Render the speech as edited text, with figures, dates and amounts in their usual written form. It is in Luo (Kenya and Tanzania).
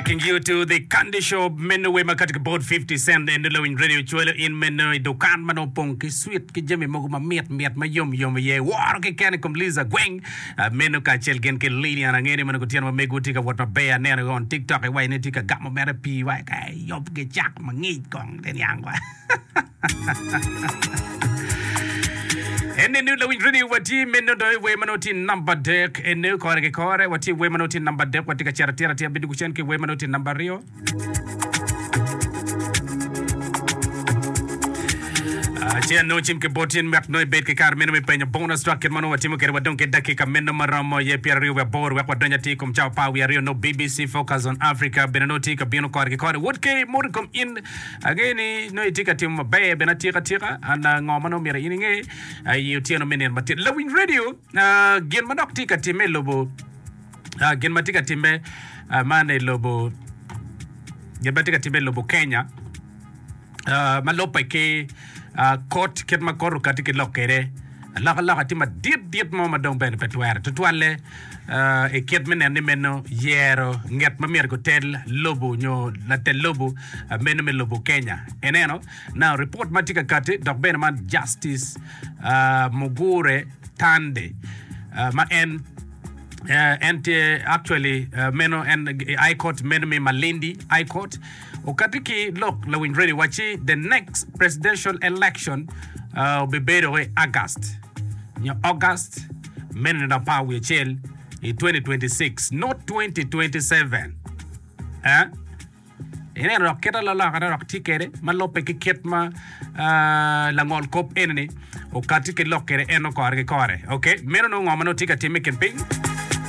Taking you to the Candy Shop menu we makatika board 50 cent and the in radio chuelo in menu dukan manopong ki sweet ki jemi mogu ma miat ma yom ye war ki kani kumliza gweng menu ka chel gen ki lili anangeni manu kutiana ma megu tika wat ma beya nena on TikTok e wai ne tika gap ma mera pi wai ka yob ki chak ma ngit kong den yang wa and then the really what team menu do we manoti number deck and no kore what we manoti number deck what tika charati tia bidu kushen ki we manoti number rio Chia no chim ke botin mak no bet ke kar menu me penya bonus track mano watimu ke wadon ke dakika menu maramo ye pia rio we bor we kwadonya ti kum chao pa we rio no BBC focus on Africa benoti ka bino kore what ke more come in again no itika tim be benatika tika ana ngomano mira ininge ayu tiano menen but lowin radio gen manok tika time lobo gen matika time mane lobo gen matika time lobo Kenya malopa ke court ket makor katike lokere la tima dit mo madong ben petwer tutwale e ket menen ni meno yero nget mamer ko tel lobo nyo la tel lobo meno me lobo Kenya eneno now report matika kate dok ben man justice Mugure Tande ma en actually meno and I court meno me Malindi I court Okatiki look lawin ready wachi the next presidential election will be better August. August men na power we chill in 2026 not 2027. Ene roketa la kana roktikere malope ki ketma langol kop enene okatiki lokere eno kore okay meno no ngomano tika time campaign